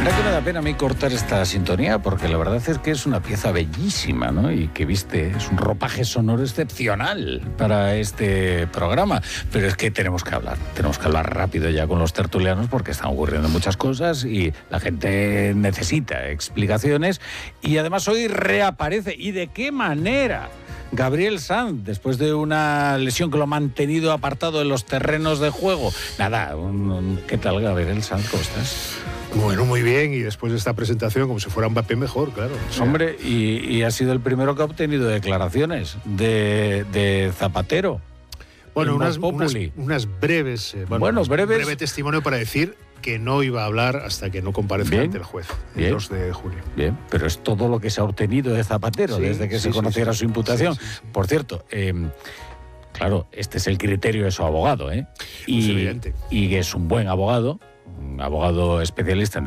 Mira que me da pena a mí cortar esta sintonía, porque la verdad es que es una pieza bellísima, ¿no? Y que viste, es un ropaje sonoro excepcional para este programa. Pero es que tenemos que hablar rápido ya con los tertulianos, porque están ocurriendo muchas cosas y la gente necesita explicaciones. Y además hoy reaparece. ¿Y de qué manera? Gabriel Sanz, después de una lesión que lo ha mantenido apartado de los terrenos de juego. Nada, ¿qué tal, Gabriel Sanz? ¿Cómo estás? Bueno, muy bien, y después de esta presentación, como si fuera Mbappé, mejor, claro. O sea, hombre, y ha sido el primero que ha obtenido declaraciones de Zapatero. Bueno, unas breves, breve testimonio para decir que no iba a hablar hasta que no comparezca ante el juez el 2 de junio. Bien, pero es todo lo que se ha obtenido de Zapatero desde que se conociera su imputación. Sí. Por cierto, claro, este es el criterio de su abogado, Es evidente. Y es un buen abogado, un abogado especialista en